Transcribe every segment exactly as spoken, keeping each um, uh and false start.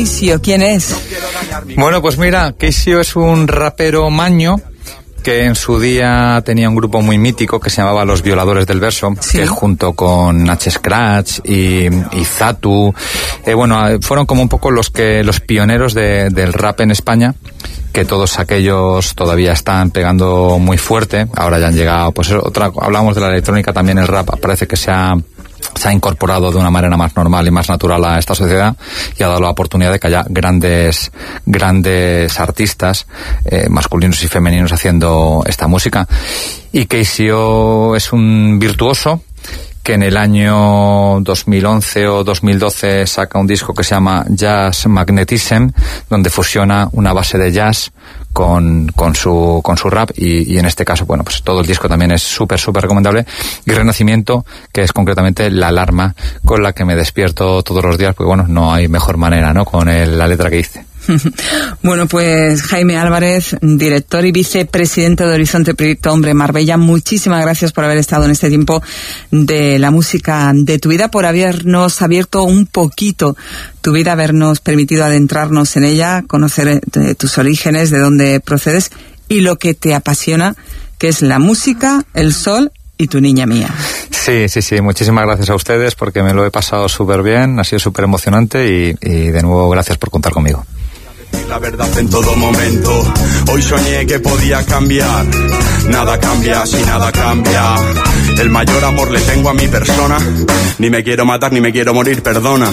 Keisio, ¿quién es? Bueno, pues mira, Keisio es un rapero maño que en su día tenía un grupo muy mítico que se llamaba Los Violadores del Verso, sí. que junto con H. Scratch y, y Zatu, eh, bueno, fueron como un poco los que los pioneros de, del rap en España, que todos aquellos todavía están pegando muy fuerte. Ahora ya han llegado, pues otra, hablamos de la electrónica, también el rap parece que se ha se ha incorporado de una manera más normal y más natural a esta sociedad y ha dado la oportunidad de que haya grandes grandes artistas eh, masculinos y femeninos haciendo esta música. Y Keisio es un virtuoso que en el año dos mil once o dos mil doce saca un disco que se llama Jazz Magnetism, donde fusiona una base de jazz con, con su, con su rap y, y en este caso, bueno, pues todo el disco también es súper, súper recomendable. Y Renacimiento, que es concretamente la alarma con la que me despierto todos los días, porque bueno, no hay mejor manera, ¿no?, con el, la letra que hice. Bueno, pues Jaime Álvarez, director y vicepresidente de Horizonte Proyecto Hombre Marbella, muchísimas gracias por haber estado en este tiempo de la música de tu vida, por habernos abierto un poquito tu vida, habernos permitido adentrarnos en ella, conocer de tus orígenes, de dónde procedes y lo que te apasiona, que es la música, el sol y tu niña mía. Sí, sí, sí, muchísimas gracias a ustedes porque me lo he pasado súper bien, ha sido súper emocionante y, y de nuevo gracias por contar conmigo. La verdad en todo momento. Hoy soñé que podía cambiar. Nada cambia si nada cambia. El mayor amor le tengo a mi persona. Ni me quiero matar ni me quiero morir, perdona.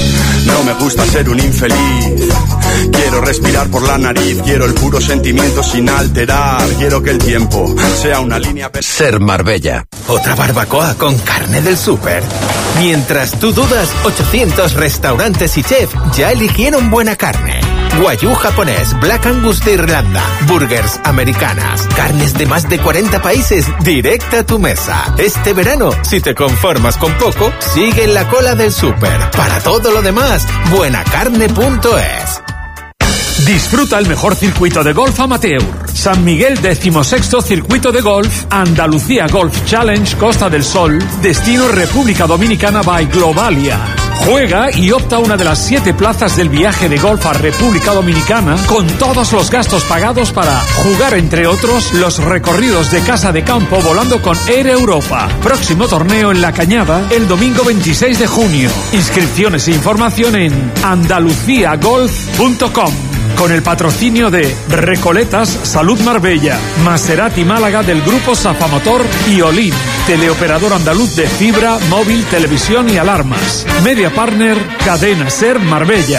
No me gusta ser un infeliz. Quiero respirar por la nariz. Quiero el puro sentimiento sin alterar. Quiero que el tiempo sea una línea. Ser Marbella. Otra barbacoa con carne del súper. Mientras tú dudas, ochocientos restaurantes y chef ya eligieron buena carne. Wagyu japonés, Black Angus de Irlanda, burgers americanas, carnes de más de cuarenta países, directa a tu mesa. Este verano, si te conformas con poco, sigue en la cola del súper. Para todo lo demás, buenacarne punto es. Disfruta el mejor circuito de golf amateur. San Miguel decimosexto Circuito de Golf, Andalucía Golf Challenge Costa del Sol, destino República Dominicana by Globalia. Juega y opta a una de las siete plazas del viaje de golf a República Dominicana con todos los gastos pagados para jugar, entre otros, los recorridos de casa de campo volando con Air Europa. Próximo torneo en La Cañada el domingo veintiséis de junio. Inscripciones e información en andalucía golf punto com. Con el patrocinio de Recoletas Salud Marbella, Maserati Málaga del Grupo Safamotor y Olin, teleoperador andaluz de fibra, móvil, televisión y alarmas. Media Partner, Cadena Ser Marbella.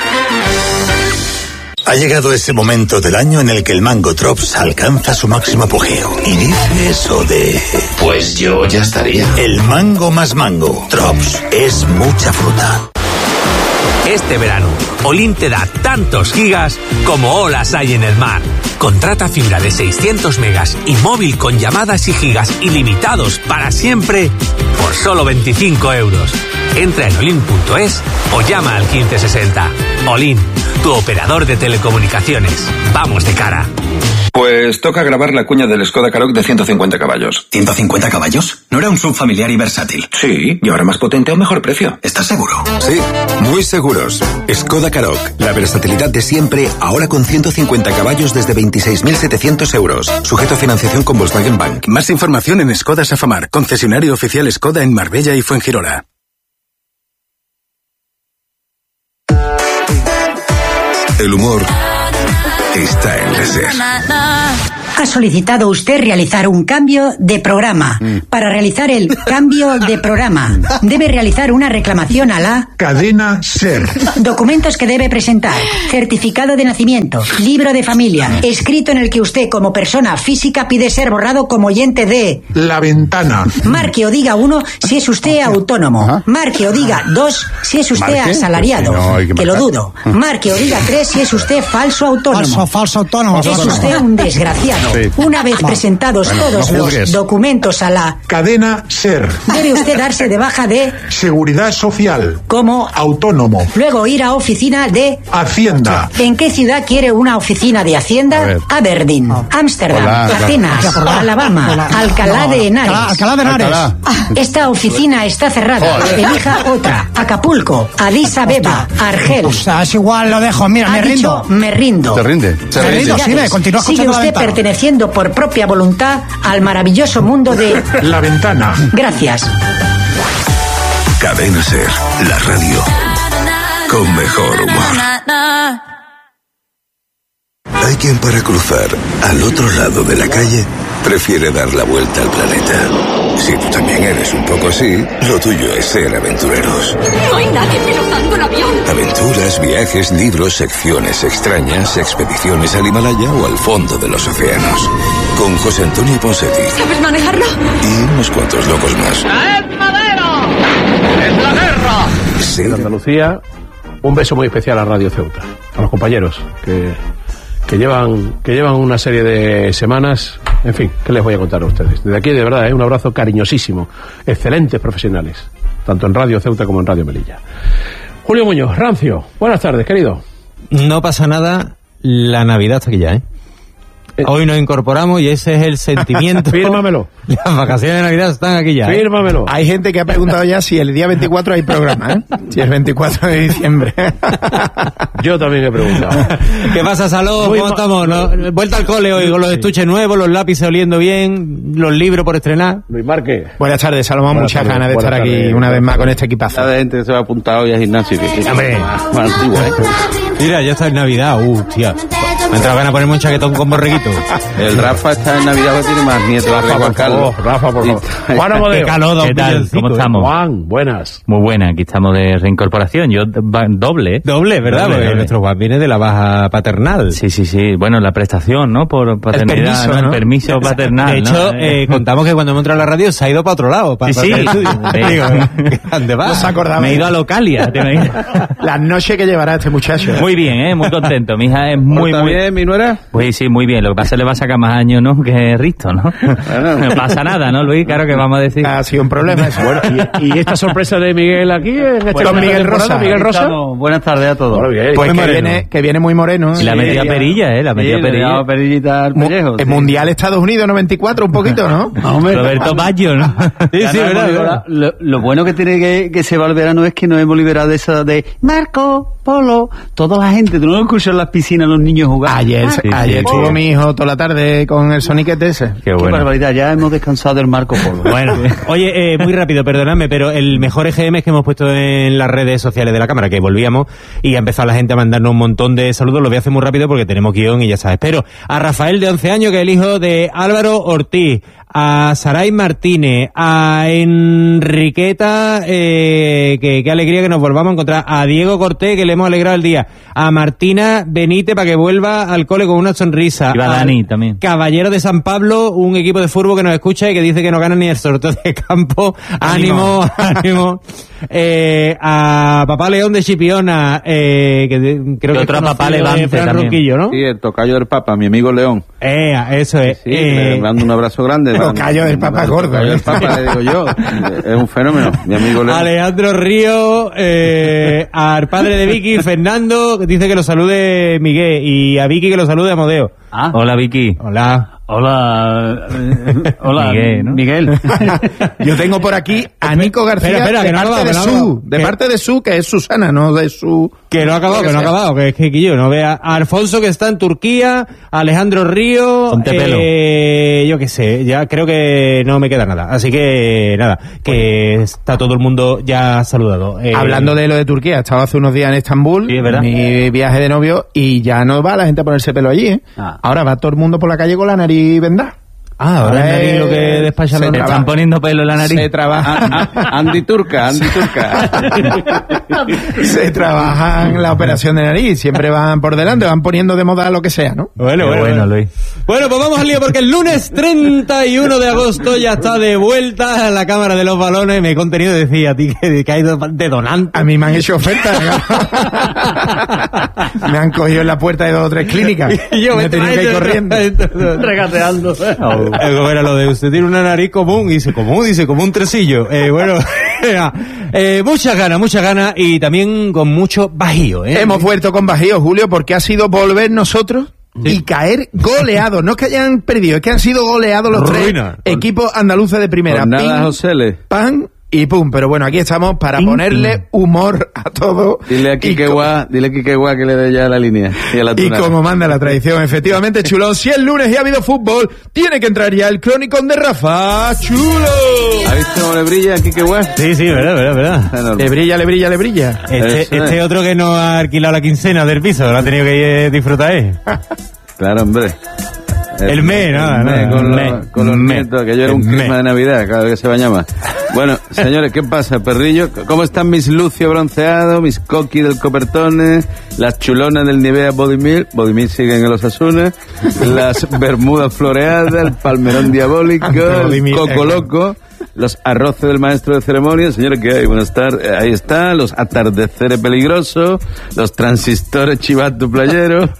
Ha llegado ese momento del año en el que el Mango Drops alcanza su máximo apogeo. Y dice eso de... Pues yo ya estaría. El mango más mango. Drops es mucha fruta. Este verano, Olin te da tantos gigas como olas hay en el mar. Contrata fibra de seiscientos megas y móvil con llamadas y gigas ilimitados para siempre por solo veinticinco euros. Entra en olin punto es o llama al quince sesenta. Olin, tu operador de telecomunicaciones. Vamos de cara. Pues toca grabar la cuña del Skoda Karoq de ciento cincuenta caballos. ¿ciento cincuenta caballos? ¿No era un sub familiar y versátil? Sí, y ahora más potente a un mejor precio. ¿Estás seguro? Sí, muy seguros. Skoda Karoq, la versatilidad de siempre, ahora con ciento cincuenta caballos desde veintiséis mil setecientos euros. Sujeto a financiación con Volkswagen Bank. Más información en Skoda Safamar, concesionario oficial Skoda en Marbella y Fuengirola. El humor está en la SER. Ha solicitado usted realizar un cambio de programa. Mm. Para realizar el cambio de programa, debe realizar una reclamación a la Cadena SER. Documentos que debe presentar: certificado de nacimiento, libro de familia, escrito en el que usted como persona física pide ser borrado como oyente de La Ventana. Marque o diga uno si es usted autónomo. Ajá. Marque o diga dos si es usted ¿Marque? asalariado. No, que, que lo dudo. Marque o diga tres si es usted falso autónomo. Falso, falso autónomo. Es usted un desgraciado. Sí. Una vez presentados bueno, todos no los documentos a la cadena SER, debe usted darse de baja de Seguridad Social como autónomo. Luego ir a oficina de Hacienda. ¿En qué ciudad quiere una oficina de Hacienda? Aberdeen, Ámsterdam, Atenas, Alabama, Hola. Alcalá de Henares. Alcalá, Alcalá de Henares. Alcalá. Esta oficina está cerrada. Joder. Elija otra. Acapulco, Addis Abeba, Argel. O sea, es igual, lo dejo. Mira, ha me rindo. rindo. Me rindo. ¿Se rinde? Se me rindo, sí, me continúa Sigue usted perteneciendo por propia voluntad al maravilloso mundo de... La Ventana. Gracias. Cadena SER, la radio con mejor humor. Hay quien para cruzar al otro lado de la calle prefiere dar la vuelta al planeta. Si tú también eres un poco así, lo tuyo es ser aventureros. No hay nadie pilotando un avión. Aventuras, viajes, libros, secciones extrañas, expediciones al Himalaya o al fondo de los océanos. Con José Antonio Ponseti. ¿Sabes manejarlo? Y unos cuantos locos más. ¡Es madero! ¡Es la guerra! Sí. En Andalucía, un beso muy especial a Radio Ceuta, a los compañeros que... que llevan que llevan una serie de semanas, en fin, ¿qué les voy a contar a ustedes? Desde aquí, de verdad, ¿eh? Un abrazo cariñosísimo, excelentes profesionales, tanto en Radio Ceuta como en Radio Melilla. Julio Muñoz, Rancio, buenas tardes, querido. No pasa nada, la Navidad está aquí ya, ¿eh? Hoy nos incorporamos y ese es el sentimiento. Fírmamelo. Las vacaciones de Navidad están aquí ya. ¿eh? Fírmamelo. Hay gente que ha preguntado ya si el día veinticuatro hay programa, ¿eh? Si es veinticuatro de diciembre. Yo también he preguntado. ¿Qué pasa, Saló? ¿Cómo ma- estamos? ¿No? Vuelta al cole hoy con los estuches nuevos, los lápices oliendo bien, los libros por estrenar. Luis Márquez. Buenas tardes, Salomón. Buenas muchas tardes, ganas de estar tardes, aquí una vez más con este equipazo. La gente se va apuntado hoy al gimnasio. Que, que Hombre. Más, más antiguo, ¿eh? Mira, ya está en Navidad. Uh, tía. Me ha entrado ganas de ponerme un chaquetón con borreguito. El Rafa está en Navidad que tiene más nietos. Rafa, por favor, Rafa, por favor. Juan Amadeo. Qué calor, ¿Qué tal? ¿Cómo estamos? Juan, buenas. Muy buena, aquí estamos de reincorporación. Yo doble. Doble, ¿verdad? Doble, Porque doble. nuestro Juan viene de la baja paternal. Sí, sí, sí. Bueno, la prestación, ¿no? Por paternidad, el permiso, ¿no? ¿no? El permiso paternal. De hecho, ¿no? eh, contamos que cuando hemos entrado a la radio se ha ido para otro lado. Para, sí, sí. Para Digo, ¿dónde va? No se acordaba. Me he ido a Localia. ¿Te imaginas? La noche que llevará este muchacho. Muy bien, ¿eh? Muy contento. Mi hija es muy, ¿Está muy... bien, mi nuera? Pues sí, muy bien. Lo que pasa es que le va a sacar más años, ¿no? Que Risto, ¿no? Bueno. No pasa nada, ¿no, Luis? Claro que vamos a decir. Ha sido un problema eso. Bueno, y, y esta sorpresa de Miguel aquí en este Bueno, con Miguel Rosa. Miguel Rosa. Estamos. Buenas tardes a todos. Bueno, bien. Pues Muy que moreno. viene, que viene muy moreno. Y la Sí, media ya. perilla, ¿eh? La media Sí, le he perilla. dado perillita al Mu- pellejo. El sí. Mundial Estados Unidos noventa y cuatro, un poquito, ¿no? Más o menos. Roberto Baggio, ¿no? Sí, Ya sí, nos hemos verdad, liberado. verdad. Lo, lo bueno que tiene que, que se va al verano es que nos hemos liberado de eso de Marco, Polo, toda la gente. ¿Tú no lo escuchas en las piscinas los niños jugar? Ayer, Sí, ayer sí, estuvo sí. mi hijo toda la tarde con el soniquete ese. Qué Qué bueno. barbaridad, ya hemos descansado del Marco Polo. Bueno, oye, eh, muy rápido, perdonadme, pero el mejor E G M es que hemos puesto en las redes sociales de la cámara, que volvíamos y ha empezado la gente a mandarnos un montón de saludos. Lo voy a hacer muy rápido porque tenemos guión y ya sabes. Pero a Rafael, de once años, que es el hijo de Álvaro Ortiz, a Saray Martínez, a Enriqueta, eh, que qué alegría que nos volvamos a encontrar, a Diego Cortés, que le hemos alegrado el día, a Martina Benítez para que vuelva al cole con una sonrisa, Y va Ah, Dani al también. Caballero de San Pablo, un equipo de fútbol que nos escucha y que dice que no gana ni el sorteo de campo. Ánimo, ánimo. Eh, a Papá León de Chipiona, eh, que de- creo Y que otro es a Papá conocido de Levante Fran también. Ronquillo, ¿no? Sí, el tocayo del Papa, mi amigo León. Eh, eso es. Sí, Eh, le mando un abrazo grande. Tocayo del Papa es gordo. Tocayo del Papa, le digo yo. Es un fenómeno, mi amigo León. Alejandro Río, eh, al padre de Vicky, Fernando, que dice que lo salude Miguel, y a Vicky que lo salude Amodeo. Ah. Hola, Vicky. Hola. Hola, eh, hola, Miguel, ¿no? Miguel. Yo tengo por aquí a Nico García, Espera, espera, de que no ha parte acabado, de que no ha su, acabado. de Que- parte de su, que es Susana, no de su... Que no ha acabado, Lo que no ha sea. acabado, que es que yo no vea. A Alfonso, que está en Turquía, a Alejandro Río, Ponte pelo. eh, yo qué sé, ya creo que no me queda nada. Así que nada, que está todo el mundo ya saludado. Eh, Hablando de lo de Turquía, he estado hace unos días en Estambul, Sí, es verdad. mi viaje de novio, y ya no va la gente a ponerse pelo allí, ¿eh? Ah. Ahora va todo el mundo por la calle con la nariz vendada. Ah, ahora es nariz lo que despacha los... ¿Te están poniendo pelo en la nariz? Se trabaja. Ah, ah, Andy Turca, Andy Turca. Se trabajan la operación de nariz, siempre van por delante, van poniendo de moda lo que sea, ¿no? Bueno, bueno, bueno, Luis. Bueno, pues vamos al lío porque el lunes treinta y uno de agosto ya está de vuelta a la Cámara de los Balones. Me he contenido de decir a ti que, que hay de donante. A mí me han hecho ofertas. Me han cogido en la puerta de dos o tres clínicas. Y yo me he tenido que ir corriendo. Regateando. Como era lo de usted tiene una nariz común, y dice común, dice como un tresillo. Eh, bueno, eh, muchas ganas, muchas ganas y también con mucho bajío. ¿eh? Hemos vuelto con bajío, Julio, porque ha sido volver nosotros sí. y caer goleados. No es que hayan perdido, es que han sido goleados los Ruina. tres equipos andaluces de primera. Por nada, Josele. Pan y pum, pero bueno, aquí estamos para ponerle humor a todo. Dile a Quique Guá, dile a Quique Guá que le dé ya la línea. Y, a la y como manda la tradición, efectivamente, Chulón, si es lunes y ha habido fútbol, tiene que entrar ya el Cronicón de Rafa Chulo. ¿Ha visto cómo le brilla a Quique Guá? Sí, sí, verdad, verdad, verdad. Le brilla, le brilla, le brilla. Este, este otro que no ha alquilado la quincena del piso, lo ha tenido que eh, disfrutar, ¿eh? Claro, hombre. El, el mes, nada, el nada. Con, me, los, con los me, nietos, que yo era un clima de Navidad, cada vez que se bañaba. Bueno, señores, ¿qué pasa, perrillo? ¿Cómo están mis Lucio bronceados, mis Coqui del Copertone, las chulonas del Nivea Body Milk, Body Milk siguen en los Asunes, las Bermudas floreadas, el palmerón diabólico, el Coco Loco, los arroces del maestro de ceremonia, señores, ¿qué hay? Buenas tardes, ahí está, los atardeceres peligrosos, los transistores chivato playero.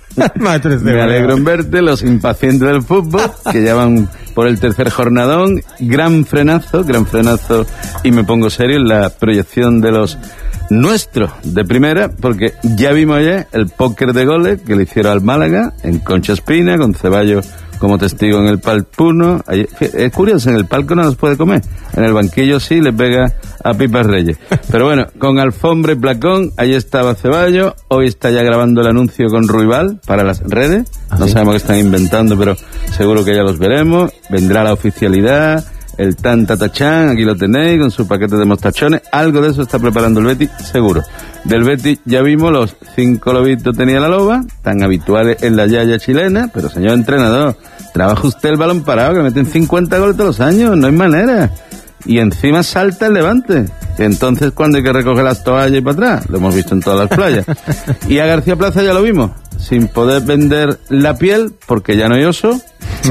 Me alegro en verte, los impacientes del fútbol, que ya van por el tercer jornadón, gran frenazo, gran frenazo, y me pongo serio en la proyección de los nuestros de primera, porque ya vimos ayer el póker de goles que le hicieron al Málaga, en Concha Espina, con Ceballos como testigo en el palpuno. Es curioso, en el palco no los puede comer, en el banquillo sí le pega a Pipas Reyes. Pero bueno, con alfombra y placón, ahí estaba Ceballos, hoy está ya grabando el anuncio con Ruibal para las redes, no ¿sí? sabemos qué están inventando, pero seguro que ya los veremos, vendrá la oficialidad, el tan tatachán, aquí lo tenéis, con su paquete de mostachones, algo de eso está preparando el Betis, seguro. Del Betis ya vimos los cinco lobitos tenía la loba, tan habituales en la yaya chilena, pero señor entrenador, trabaja usted el balón parado, que meten cincuenta goles todos los años, no hay manera. Y encima salta el Levante, que entonces cuando hay que recoger las toallas y para atrás, lo hemos visto en todas las playas. Y a García Plaza ya lo vimos, sin poder vender la piel, porque ya no hay oso.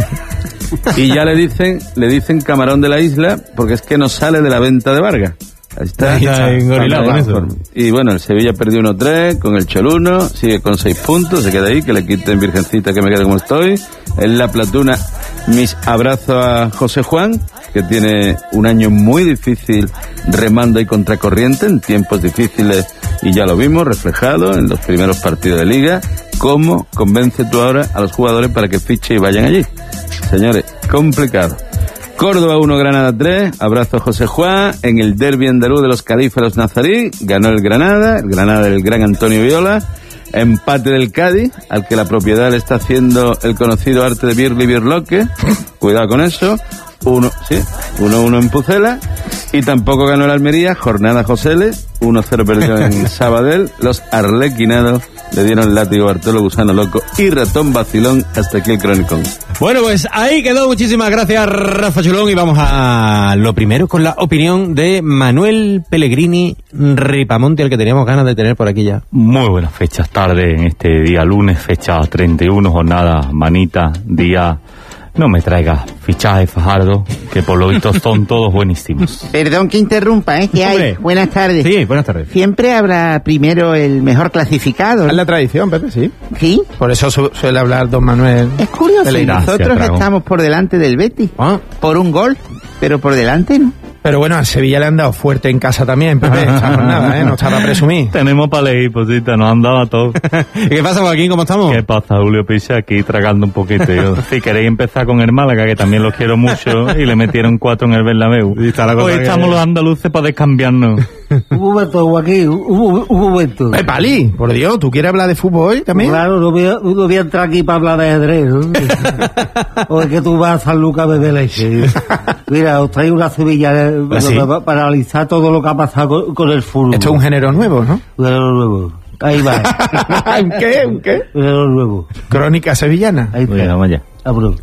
Y ya le dicen, le dicen camarón de la isla, porque es que no sale de la venta de Vargas. Ahí está. Ahí está engorilado con eso. Y bueno, el Sevilla perdió uno tres con el Choluno, sigue con seis puntos, se queda ahí, que le quiten virgencita que me quede como estoy. En la Platuna, mis abrazos a José Juan, que tiene un año muy difícil remando y contracorriente, en tiempos difíciles, y ya lo vimos reflejado en los primeros partidos de Liga. ¿Cómo convence tú ahora a los jugadores para que fichen y vayan allí? Señores, complicado. Córdoba uno, Granada tres, abrazo José Juan, en el derbi andaluz de los Cádiz a los Nazarí, ganó el Granada, el Granada del gran Antonio Viola, empate del Cádiz, al que la propiedad le está haciendo el conocido arte de Birli Birloque, cuidado con eso, uno, sí, uno uno en Pucela, y tampoco ganó el Almería, jornada Josele, uno cero perdió en Sabadell, los arlequinados le dieron látigo Bartolo Gusano Loco y ratón vacilón. Hasta aquí el Cronicón. Bueno, pues ahí quedó. Muchísimas gracias, Rafa Chulón, y vamos a lo primero con la opinión de Manuel Pellegrini Ripamonte, al que teníamos ganas de tener por aquí ya. Muy buenas fechas, tarde en este día lunes, fecha treinta y uno, jornada manita, día... No me traiga fichaje Fajardo, que por lo visto son todos buenísimos. Perdón que interrumpa, ¿eh? ¿Qué hay? Buenas tardes. Sí, buenas tardes. Siempre habrá primero el mejor clasificado, ¿no? Es la tradición, Pepe, sí. ¿Sí? Por eso su suele hablar don Manuel. Es curioso, nosotros Gracias, estamos por delante del Betis. ¿Ah? Por un gol, pero por delante no. Pero bueno, al Sevilla le han dado fuerte en casa también, Pepe, esta jornada, ¿eh? No está para presumir. Tenemos para elegir, posita, nos han dado a todos. ¿Qué pasa, Joaquín? ¿Cómo estamos? ¿Qué pasa, Julio Picha? Aquí tragando un poquito. Yo, si queréis empezar con el Málaga, que también los quiero mucho, y le metieron cuatro en el Bernabéu. Hoy estamos que... los andaluces para descambiarnos. Un momento, Joaquín, un, un momento. Eh, Pali, por Dios, ¿tú quieres hablar de fútbol hoy también? Claro, no voy a, no voy a entrar aquí para hablar de ajedrez, ¿no? O es que tú vas a San Lucas a beber leche. Mira, os traigo una Sevilla ¿Ah, sí? para, para analizar todo lo que ha pasado con, con el fútbol. Esto es un género nuevo, ¿no? Un género nuevo. Ahí va. ¿Un qué? ¿Un qué? Un género nuevo. Crónica sevillana. Ahí está. Vamos allá. Ah, bro.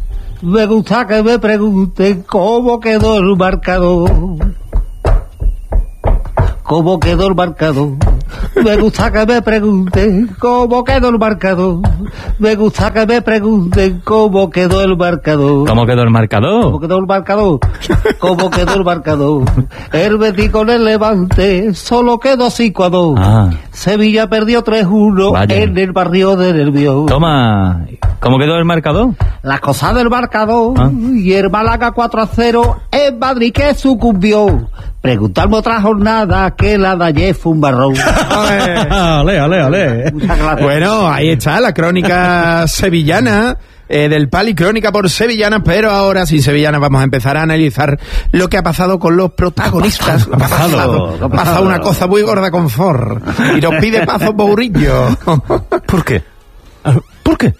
Me gusta que me pregunten cómo quedó el marcador. ¿Cómo quedó el marcador? Me gusta que me pregunten cómo quedó el marcador. Me gusta que me pregunten cómo quedó el marcador. ¿Cómo quedó el marcador? ¿Cómo quedó el marcador? ¿Cómo quedó el marcador? El Betis con el Levante solo quedó cinco a dos. Ah. Sevilla perdió tres uno en el barrio de Nervión. Toma, ¿cómo quedó el marcador? La cosa del marcador. Ah. Y el Málaga cuatro a cero en Madrid que sucumbió. Preguntarme otra jornada que la de ayer fue un barrón. Ale, ale, ale. Bueno, ahí está la crónica sevillana. Eh, del Pali, crónica por sevillanas, pero ahora sin sevillanas vamos a empezar a analizar lo que ha pasado con los protagonistas. Ha pasado, ha pasado una cosa muy gorda con Ford y nos pide paso Mourinho. ¿Por qué? ¿Por qué?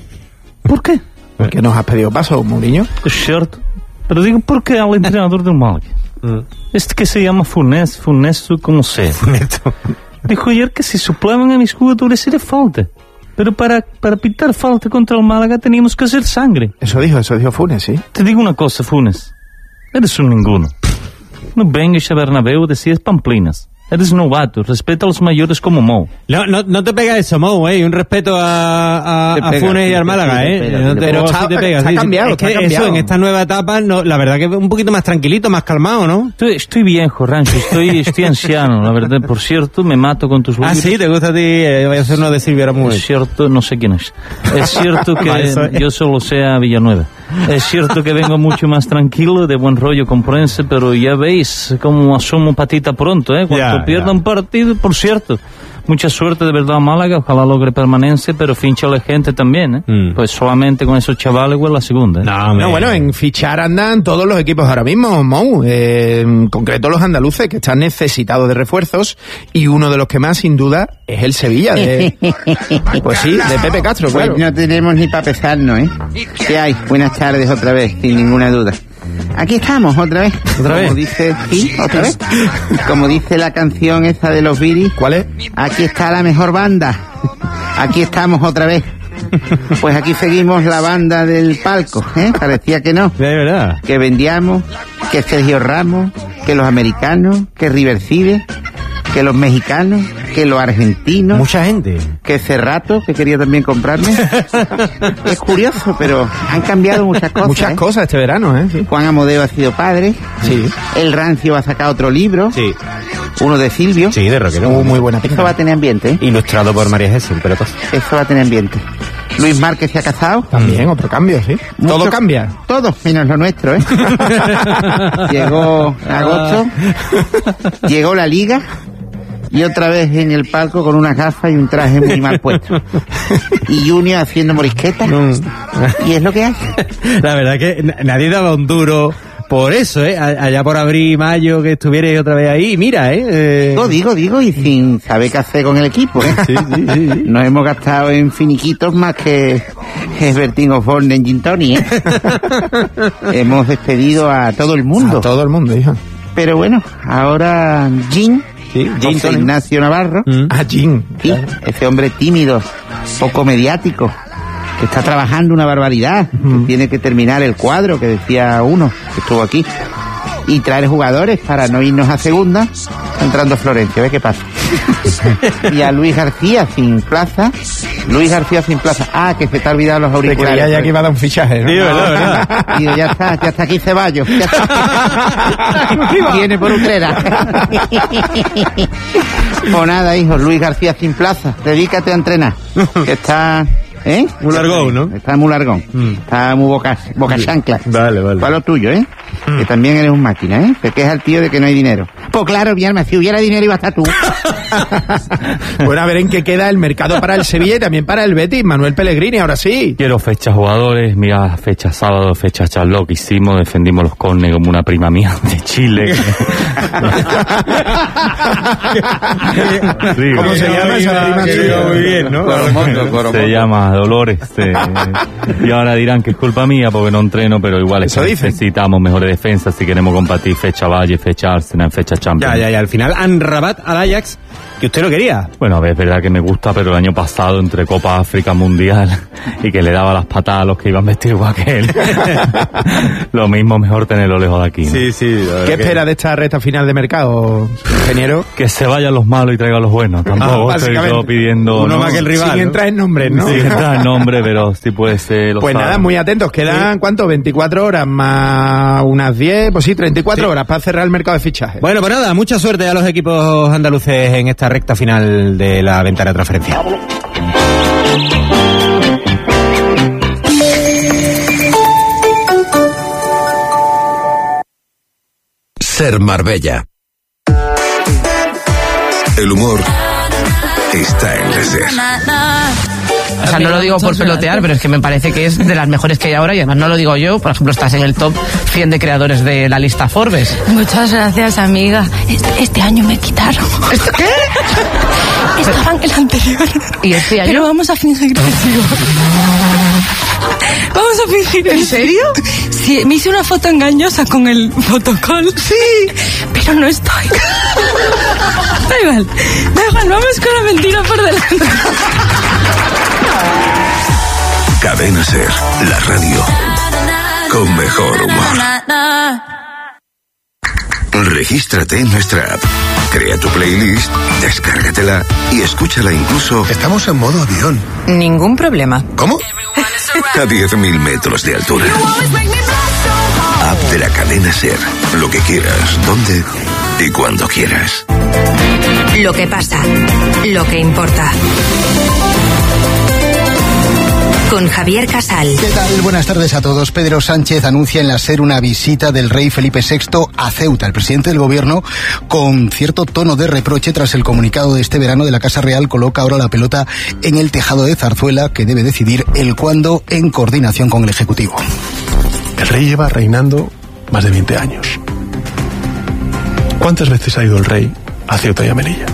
¿Por qué? ¿Por qué nos has pedido paso, Mourinho? Es cierto, pero digo, ¿por qué al entrenador del Málaga? Este que se llama Funes, Funesto, como sea. Funesto. Dijo ayer que si soplaban a mis jugadores era falta. Pero para, para pitar falta contra el Málaga teníamos que hacer sangre. Eso dijo, eso dijo Funes, ¿sí? Te digo una cosa, Funes. Eres un ninguno. No vengas a Bernabéu a decir pamplinas. Eres novato, respeta a los mayores como Mo. No, no, no te pega eso, Mo, eh. Un respeto a, a, a pega, Funes y al te Málaga, pega, eh. te pega, No te te, pega. no, Pero sí te pega, está sí, cambiado, es que está eso, cambiado. en esta nueva etapa, no, la verdad que un poquito más tranquilito, más calmado, ¿no? Estoy, estoy viejo, Rancho, estoy, estoy anciano, la verdad. Por cierto, me mato con tus Ah, libros. sí, te gusta a ti, eh, voy a hacer uno de Silvia Aramuez. Es cierto, no sé quién es. Es cierto que Vale, eso es. yo solo sé a Villanueva. Es cierto que vengo mucho más tranquilo, de buen rollo con Prensa, pero ya veis cómo asomo patita pronto, ¿eh? Cuando Ya, pierda ya. un partido, por cierto. Mucha suerte de verdad a Málaga, ojalá logre permanencia, pero fincha a la gente también, ¿eh? Mm. Pues solamente con esos chavales, güey, la segunda, ¿eh? No, No, bueno, en fichar andan todos los equipos ahora mismo, Mou. Eh, en concreto los andaluces, que están necesitados de refuerzos, y uno de los que más, sin duda, es el Sevilla. De, pues sí, de Pepe Castro, claro. Pues no tenemos ni para pesarnos, ¿eh? ¿Qué hay? Buenas tardes otra vez, sin ninguna duda. Aquí estamos, otra vez. ¿Otra vez? Como dice, sí, otra vez. Como dice la canción esa de los Beatles. ¿Cuál es? Aquí está la mejor banda. Aquí estamos otra vez. Pues aquí seguimos la banda del palco, ¿eh? Parecía que no. De verdad. Que vendíamos, que Sergio Ramos, que los americanos, que Riverside, que los mexicanos, que los argentinos. Mucha gente. Que Cerrato, que quería también comprarme. Es curioso, pero han cambiado muchas cosas. Muchas ¿eh? cosas este verano, ¿eh? Sí. Juan Amodeo ha sido padre. Sí. El Rancio va a sacar otro libro. Sí. Uno de Silvio. Sí, de rockero. Uh, muy buena Eso pinta. va a tener ambiente, ¿eh? Ilustrado por María Jesús, pero todo. Eso va a tener ambiente. Luis Márquez se ha casado. También, otro cambio, sí. Mucho- Todo cambia. Todo, menos lo nuestro, ¿eh? Llegó agosto. Llegó la liga. Y otra vez en el palco con unas gafas y un traje muy mal puesto. Y Junior haciendo morisquetas. Y es lo que hay. La verdad que n- nadie daba un duro por eso, ¿eh? A- Allá por abril, mayo, que estuvierais otra vez ahí. Mira, ¿eh? eh... Digo, digo, digo, y sin saber qué hacer con el equipo, ¿eh? Sí, sí, sí, sí. Nos hemos gastado en finiquitos más que Bertín Osborne en Gin Tonic, ¿eh? Hemos despedido a todo el mundo. A todo el mundo, hija. Pero bueno, ahora Gin, Sí, Gin José Tonic. Ignacio Navarro, Mm. Ah, Jim. sí, ese hombre tímido, poco mediático, que está trabajando una barbaridad, que tiene que terminar el cuadro, que decía uno que estuvo aquí, y traer jugadores para no irnos a segunda, está entrando Florencio, ve qué pasa. Y a Luis García sin plaza, Luis García sin plaza, ah, que se te ha olvidado los Te auriculares. creía ya que iba a dar un fichaje, ¿no? Sí, verdad, verdad. Digo, ya está, ya está aquí Ceballos. Ya está. Viene por Utrera. Pues nada, hijo, Luis García sin plaza. Dedícate a entrenar. Que está... ¿Eh? Muy largón, ¿no? Está muy largón. Mm. Está muy boca, boca chancla. Vale, vale. Para lo tuyo, ¿eh? Que también eres un máquina, ¿eh? Se queja el tío de que no hay dinero. Pues claro, mi alma, si hubiera dinero iba a estar tú. Bueno, a ver en qué queda el mercado para el Sevilla y también para el Betis. Manuel Pellegrini, ahora sí. Quiero fechas jugadores, mira, fecha sábado, fecha charló que hicimos, defendimos los córner como una prima mía de Chile. Sí, ¿Cómo se llama esa prima que chilena? iba muy bien, ¿no? Coromoto, Coromoto. Se llama Dolores. eh, y ahora dirán que es culpa mía porque no entreno, pero igual es Eso que dicen. necesitamos mejores defensas si queremos combatir fecha Valle, fecha Arsenal, fecha Champions. Ya, ya, ya. Al final, Amrabat al Ajax que usted lo quería. Bueno, a ver, es verdad que me gusta, pero el año pasado, entre Copa África Mundial y que le daba las patadas a los que iban vestidos igual que él, lo mismo, mejor tenerlo lejos de aquí, ¿no? Sí, sí. ¿Qué que... espera de esta recta final de mercado, ingeniero? Que se vayan los malos y traigan los buenos. Tampoco ah, estoy yo pidiendo... Uno ¿no? más que el rival. Sin ¿no? entrar en nombres, ¿no? Sin entrar en nombres, pero sí puede ser... Pues saben. Nada, muy atentos. Quedan, sí. ¿cuánto? veinticuatro horas más unas diez, pues sí, treinta y cuatro sí. horas para cerrar el mercado de fichajes. Bueno, pues nada, mucha suerte a los equipos andaluces en esta recta final de la ventana de transferencia. Ser Marbella. El humor está en la SER. O sea, no lo digo por pelotear, pero es que me parece que es de las mejores que hay ahora y además no lo digo yo. Por ejemplo, estás en el top cien de creadores de la lista Forbes. Muchas gracias, amiga. Este, este año me quitaron. ¿Qué? Estaba en el anterior. ¿Y este año? Pero vamos a fingir que sigo. Vamos a fingir. ¿En serio? Sí, me hice una foto engañosa con el fotocall. Sí. Pero no estoy. Da igual. Da igual, vamos con la mentira por delante. Cadena SER, la radio con mejor humor. Regístrate en nuestra app, crea tu playlist, descárgatela y escúchala incluso... Estamos en modo avión. Ningún problema. ¿Cómo? A diez mil metros de altura. App de la cadena SER. Lo que quieras, donde y cuando quieras. Lo que pasa, lo que importa. Con Javier Casal. ¿Qué tal? Buenas tardes a todos. Pedro Sánchez anuncia en la SER una visita del rey Felipe sexto a Ceuta. El presidente del gobierno, con cierto tono de reproche tras el comunicado de este verano de la Casa Real, coloca ahora la pelota en el tejado de Zarzuela, que debe decidir el cuándo en coordinación con el Ejecutivo. El rey lleva reinando más de veinte años. ¿Cuántas veces ha ido el rey a Ceuta y a Melilla?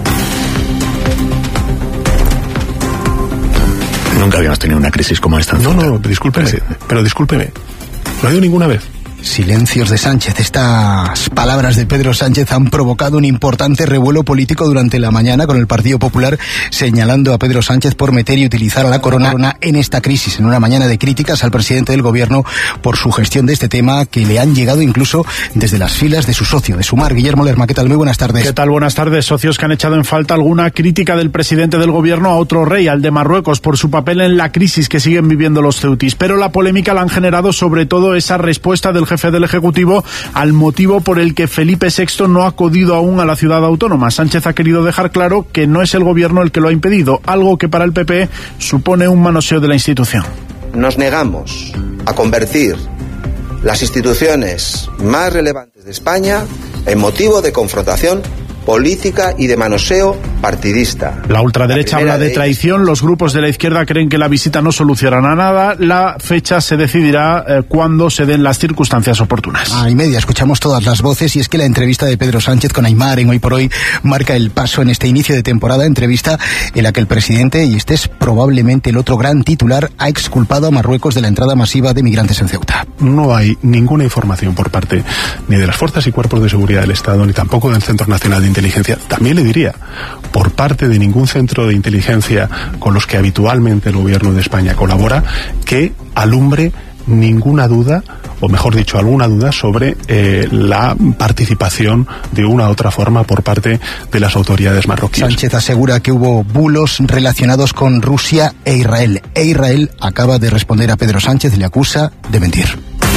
Nunca habíamos tenido una crisis como esta. No, no, discúlpeme, sí. pero discúlpeme. No ha ido ninguna vez. Silencios de Sánchez. Estas palabras de Pedro Sánchez han provocado un importante revuelo político durante la mañana, con el Partido Popular señalando a Pedro Sánchez por meter y utilizar a la corona en esta crisis, en una mañana de críticas al presidente del gobierno por su gestión de este tema, que le han llegado incluso desde las filas de su socio, de Sumar. Guillermo Lerma, ¿qué tal? Muy buenas tardes. ¿Qué tal? Buenas tardes. Socios que han echado en falta alguna crítica del presidente del gobierno a otro rey, al de Marruecos, por su papel en la crisis que siguen viviendo los ceutis. Pero la polémica la han generado sobre todo esa respuesta del jefe del Ejecutivo al motivo por el que Felipe sexto no ha acudido aún a la ciudad autónoma. Sánchez ha querido dejar claro que no es el gobierno el que lo ha impedido, algo que para el P P supone un manoseo de la institución. Nos negamos a convertir las instituciones más relevantes de España en motivo de confrontación política y de manoseo partidista. La ultraderecha habla de traición, los grupos de la izquierda creen que la visita no solucionará nada, la fecha se decidirá eh, cuando se den las circunstancias oportunas. A y media escuchamos todas las voces y es que la entrevista de Pedro Sánchez con Aimar en Hoy por Hoy marca el paso en este inicio de temporada, entrevista en la que el presidente, y este es probablemente el otro gran titular, ha exculpado a Marruecos de la entrada masiva de migrantes en Ceuta. No hay ninguna información por parte ni de las fuerzas y cuerpos de seguridad del Estado, ni tampoco del Centro Nacional de Inteligencia, también le diría, por parte de ningún centro de inteligencia con los que habitualmente el gobierno de España colabora, que alumbre ninguna duda, o mejor dicho, alguna duda sobre eh, la participación de una u otra forma por parte de las autoridades marroquíes. Sánchez asegura que hubo bulos relacionados con Rusia e Israel, e Israel acaba de responder a Pedro Sánchez, le acusa de mentir.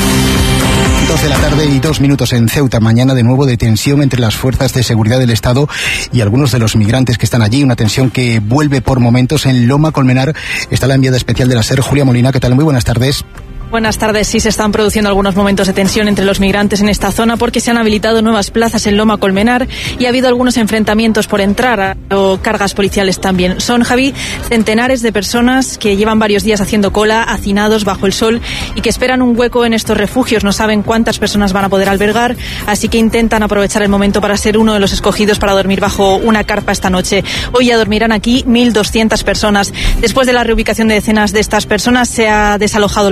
dos de la tarde y dos minutos en Ceuta. Mañana de nuevo de tensión entre las fuerzas de seguridad del Estado y algunos de los migrantes que están allí. Una tensión que vuelve por momentos. En Loma Colmenar está la enviada especial de la SER, Julia Molina. ¿Qué tal? Muy buenas tardes. Buenas tardes. Sí, se están produciendo algunos momentos de tensión entre los migrantes en esta zona porque se han habilitado nuevas plazas en Loma Colmenar y ha habido algunos enfrentamientos por entrar o cargas policiales también. Son, Javi, centenares de personas que llevan varios días haciendo cola, hacinados bajo el sol y que esperan un hueco en estos refugios. No saben cuántas personas van a poder albergar, así que intentan aprovechar el momento para ser uno de los escogidos para dormir bajo una carpa esta noche. Hoy ya dormirán aquí mil doscientas personas. Después de la reubicación de decenas de estas personas se ha desalojado la calle.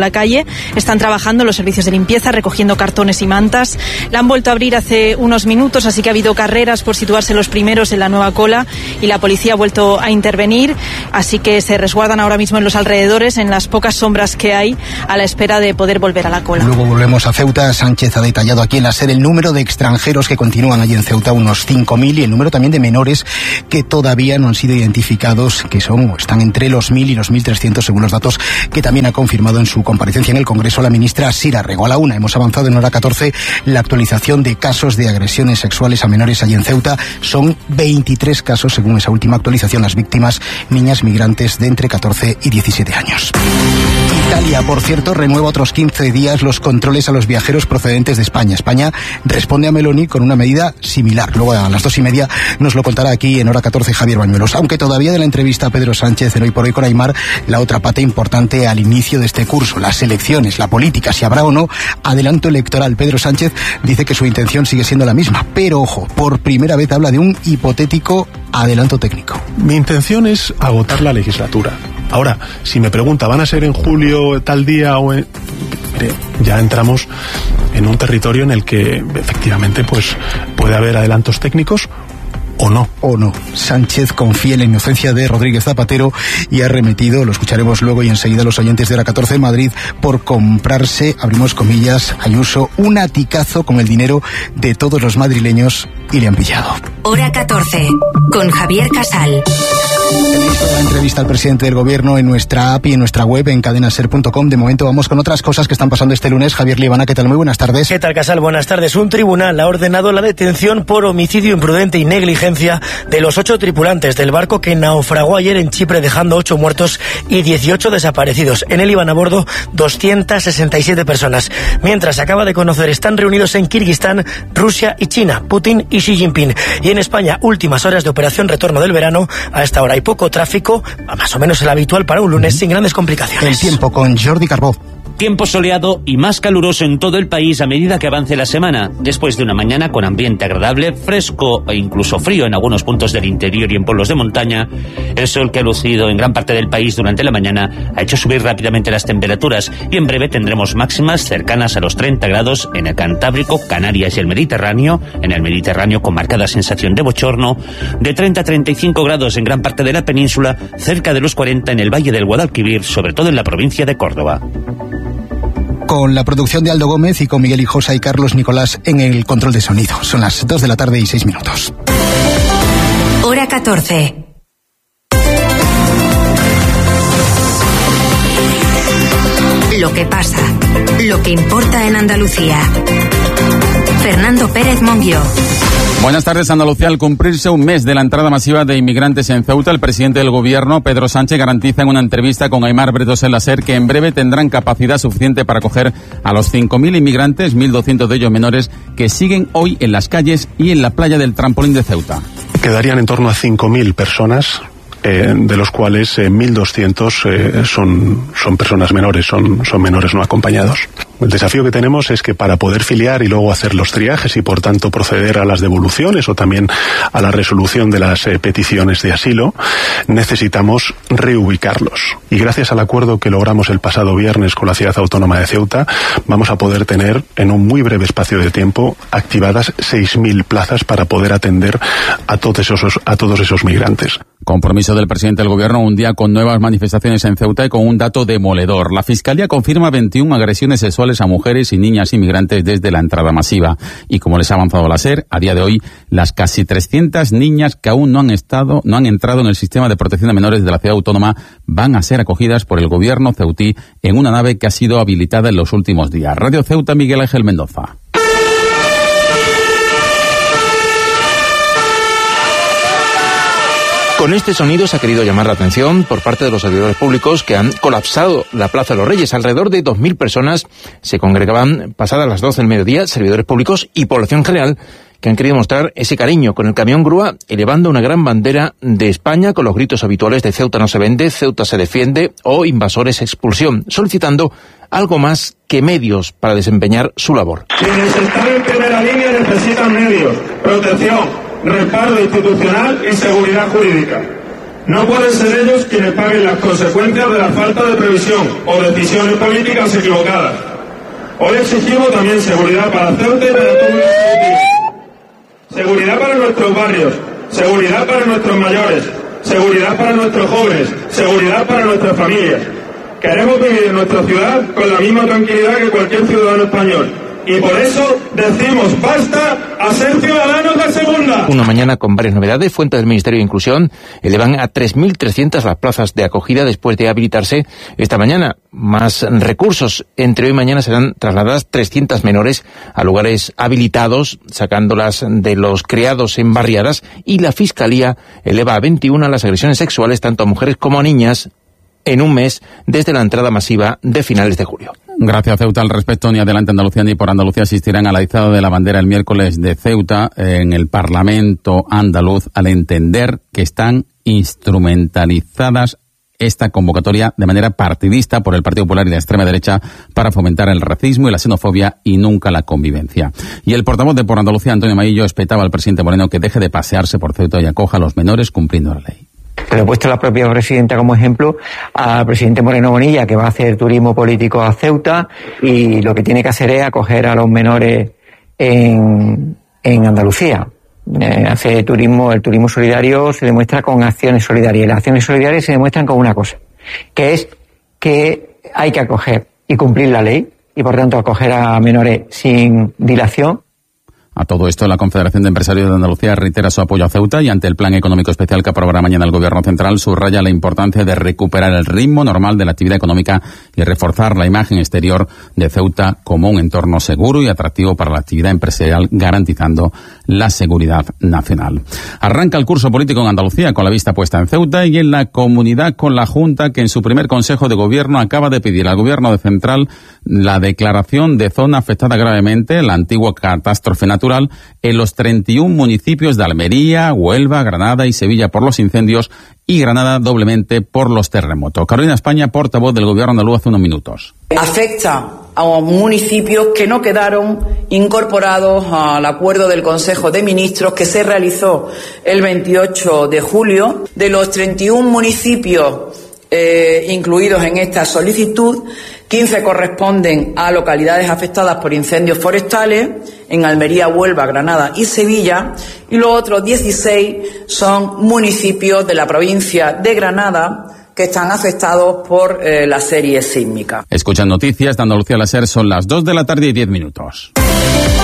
Están trabajando los servicios de limpieza, recogiendo cartones y mantas. La han vuelto a abrir hace unos minutos, así que ha habido carreras por situarse los primeros en la nueva cola y la policía ha vuelto a intervenir, así que se resguardan ahora mismo en los alrededores, en las pocas sombras que hay, a la espera de poder volver a la cola. Luego volvemos a Ceuta. Sánchez ha detallado aquí en la SER el número de extranjeros que continúan allí en Ceuta, unos cinco mil, y el número también de menores que todavía no han sido identificados, que son o están entre los mil y los mil trescientos, según los datos que también ha confirmado en su comparecencia en el Congreso la ministra Sira Rego. A la una hemos avanzado en hora catorce la actualización de casos de agresiones sexuales a menores allí en Ceuta. Son veintitrés casos, según esa última actualización. Las víctimas, niñas migrantes de entre catorce y diecisiete años. Italia, por cierto, renueva otros quince días los controles a los viajeros procedentes de España. España responde a Meloni con una medida similar. Luego a las dos y media nos lo contará aquí en hora catorce Javier Bañuelos. Aunque todavía de la entrevista a Pedro Sánchez en Hoy por Hoy con Aimar, la otra pata importante al inicio de este curso, las elecciones, la política, si habrá o no adelanto electoral. Pedro Sánchez dice que su intención sigue siendo la misma, pero ojo, por primera vez habla de un hipotético adelanto técnico. Mi intención es agotar la legislatura. Ahora, si me pregunta, ¿van a ser en julio tal día o en...? Mire, ya entramos en un territorio en el que efectivamente pues puede haber adelantos técnicos o no. O no. Sánchez confía en la inocencia de Rodríguez Zapatero y ha remitido, lo escucharemos luego y enseguida, los oyentes de hora catorce en Madrid por comprarse, abrimos comillas, Ayuso, un aticazo con el dinero de todos los madrileños y le han pillado. Hora catorce, con Javier Casal. Tenéis toda la entrevista al presidente del gobierno en nuestra app y en nuestra web en cadenaser punto com. De momento vamos con otras cosas que están pasando este lunes. Javier Liebana, ¿qué tal? Muy buenas tardes. ¿Qué tal, Casal? Buenas tardes. Un tribunal ha ordenado la detención por homicidio imprudente y negligencia de los ocho tripulantes del barco que naufragó ayer en Chipre, dejando ocho muertos y dieciocho desaparecidos. En él iban a bordo doscientas sesenta y siete personas. Mientras se acaba de conocer, están reunidos en Kirguistán, Rusia y China, Putin y Xi Jinping. Y en España, últimas horas de operación retorno del verano. A esta hora hay poco tráfico, más o menos el habitual para un lunes, sin grandes complicaciones. El tiempo con Jordi Carbó. Tiempo soleado y más caluroso en todo el país a medida que avance la semana. Después de una mañana con ambiente agradable, fresco e incluso frío en algunos puntos del interior y en pueblos de montaña, el sol que ha lucido en gran parte del país durante la mañana ha hecho subir rápidamente las temperaturas y en breve tendremos máximas cercanas a los treinta grados en el Cantábrico, Canarias y el Mediterráneo. En el Mediterráneo con marcada sensación de bochorno, de treinta a treinta y cinco grados en gran parte de la península, cerca de los cuarenta en el Valle del Guadalquivir, sobre todo en la provincia de Córdoba. Con la producción de Aldo Gómez y con Miguel Hijosa y Carlos Nicolás en el control de sonido. Son las dos de la tarde y seis minutos. Hora catorce. Lo que pasa, lo que importa en Andalucía. Fernando Pérez Monguió. Buenas tardes. Andalucía, al cumplirse un mes de la entrada masiva de inmigrantes en Ceuta, el presidente del gobierno, Pedro Sánchez, garantiza en una entrevista con Aimar Bretos en la SER que en breve tendrán capacidad suficiente para acoger a los cinco mil inmigrantes, mil doscientos de ellos menores, que siguen hoy en las calles y en la playa del Trampolín de Ceuta. Quedarían en torno a cinco mil personas. Eh, de los cuales eh, mil doscientos eh, son, son personas menores, son, son menores no acompañados. El desafío que tenemos es que para poder filiar y luego hacer los triajes y por tanto proceder a las devoluciones o también a la resolución de las eh, peticiones de asilo, necesitamos reubicarlos. Y gracias al acuerdo que logramos el pasado viernes con la Ciudad Autónoma de Ceuta, vamos a poder tener en un muy breve espacio de tiempo activadas seis mil plazas para poder atender a todos esos, a todos esos migrantes. Compromiso del presidente del gobierno, un día con nuevas manifestaciones en Ceuta y con un dato demoledor. La Fiscalía confirma veintiuna agresiones sexuales a mujeres y niñas inmigrantes desde la entrada masiva. Y como les ha avanzado la SER, a día de hoy, las casi trescientas niñas que aún no han estado, no han entrado en el sistema de protección de menores de la ciudad autónoma van a ser acogidas por el gobierno ceutí en una nave que ha sido habilitada en los últimos días. Radio Ceuta, Miguel Ángel Mendoza. Con este sonido se ha querido llamar la atención por parte de los servidores públicos que han colapsado la Plaza de los Reyes. Alrededor de dos mil personas se congregaban pasadas las doce del mediodía, servidores públicos y población general, que han querido mostrar ese cariño con el camión grúa elevando una gran bandera de España con los gritos habituales de Ceuta no se vende, Ceuta se defiende o invasores expulsión, solicitando algo más que medios para desempeñar su labor. Quienes están en primera línea necesitan medios, protección, respaldo institucional y seguridad jurídica. No pueden ser ellos quienes paguen las consecuencias de la falta de previsión o decisiones políticas equivocadas. Hoy exigimos también seguridad para Ceuta y para todo nuestro país. Seguridad para nuestros barrios, seguridad para nuestros mayores, seguridad para nuestros jóvenes, seguridad para nuestras familias. Queremos vivir en nuestra ciudad con la misma tranquilidad que cualquier ciudadano español. Y por eso decimos basta a ser ciudadanos de segunda. Una mañana con varias novedades. Fuentes del Ministerio de Inclusión elevan a tres mil trescientas las plazas de acogida después de habilitarse esta mañana. Más recursos. Entre hoy y mañana serán trasladadas trescientas menores a lugares habilitados, sacándolas de los criados en barriadas. Y la Fiscalía eleva a veintiuna las agresiones sexuales tanto a mujeres como a niñas en un mes desde la entrada masiva de finales de julio. Gracias, Ceuta. Al respecto, ni Adelante Andalucía ni Por Andalucía asistirán a la izada de la bandera el miércoles de Ceuta en el Parlamento andaluz, al entender que están instrumentalizadas esta convocatoria de manera partidista por el Partido Popular y la extrema derecha para fomentar el racismo y la xenofobia y nunca la convivencia. Y el portavoz de Por Andalucía, Antonio Maillo, espetaba al presidente Moreno que deje de pasearse por Ceuta y acoja a los menores cumpliendo la ley. Le he puesto a la propia presidenta como ejemplo al presidente Moreno Bonilla, que va a hacer turismo político a Ceuta y lo que tiene que hacer es acoger a los menores en, en Andalucía. Eh, hace turismo, el turismo solidario se demuestra con acciones solidarias y las acciones solidarias se demuestran con una cosa, que es que hay que acoger y cumplir la ley y por tanto acoger a menores sin dilación. A todo esto, la Confederación de Empresarios de Andalucía reitera su apoyo a Ceuta y ante el plan económico especial que aprobará mañana el Gobierno Central subraya la importancia de recuperar el ritmo normal de la actividad económica y reforzar la imagen exterior de Ceuta como un entorno seguro y atractivo para la actividad empresarial, garantizando la seguridad nacional. Arranca el curso político en Andalucía con la vista puesta en Ceuta y en la comunidad con la Junta, que en su primer Consejo de Gobierno acaba de pedir al Gobierno de Central la declaración de zona afectada gravemente, la antigua catástrofe natural, en los treinta y un municipios de Almería, Huelva, Granada y Sevilla por los incendios y Granada doblemente por los terremotos. Carolina España, portavoz del Gobierno andaluz, hace unos minutos. Afecta a municipios que no quedaron incorporados al acuerdo del Consejo de Ministros que se realizó el veintiocho de julio. De los treinta y un municipios eh, incluidos en esta solicitud, quince corresponden a localidades afectadas por incendios forestales, en Almería, Huelva, Granada y Sevilla, y los otros dieciséis son municipios de la provincia de Granada que están afectados por eh, la serie sísmica. Escuchan noticias de Andalucía al Ser, son las dos de la tarde y diez minutos.